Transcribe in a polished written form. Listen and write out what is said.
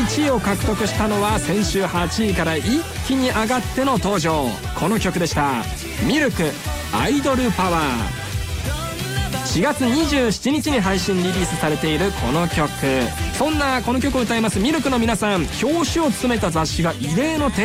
1位を獲得したのは先週8位から一気に上がっての登場、この曲でした。ミルクアイドルパワー。4月27日に配信リリースされているこの曲。そんなこの曲を歌いますミルクの皆さん、表紙を務めた雑誌が異例の展